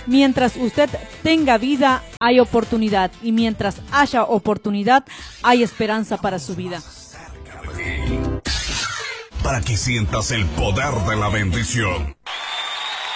Mientras usted tenga vida, hay oportunidad. Y mientras haya oportunidad, hay esperanza para su vida. Para que sientas el poder de la bendición.